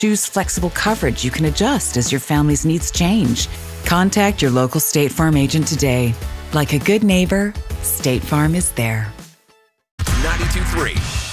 Choose flexible coverage you can adjust as your family's needs change. Contact your local State Farm agent today. Like a good neighbor, State Farm is there. 92.3